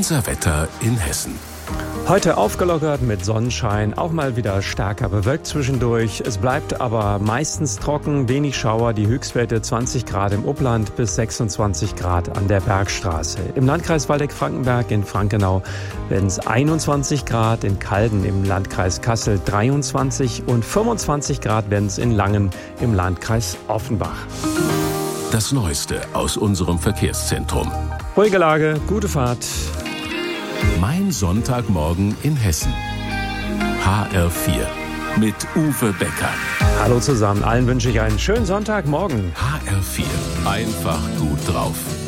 Unser Wetter in Hessen. Heute aufgelockert mit Sonnenschein, auch mal wieder stärker bewölkt zwischendurch. Es bleibt aber meistens trocken, wenig Schauer, die Höchstwerte 20 Grad im Upland bis 26 Grad an der Bergstraße. Im Landkreis Waldeck-Frankenberg in Frankenau werden es 21 Grad, in Calden im Landkreis Kassel 23 und 25 Grad werden es in Langen im Landkreis Offenbach. Das Neueste aus unserem Verkehrszentrum. Ruhige Lage, gute Fahrt. Mein Sonntagmorgen in Hessen. HR4 mit Uwe Becker. Hallo zusammen, allen wünsche ich einen schönen Sonntagmorgen. HR4, einfach gut drauf.